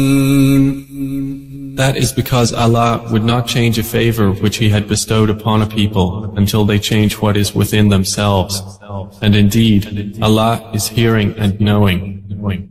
That is because Allah would not change a favor which He had bestowed upon a people until they change what is within themselves. And indeed, Allah is hearing and knowing.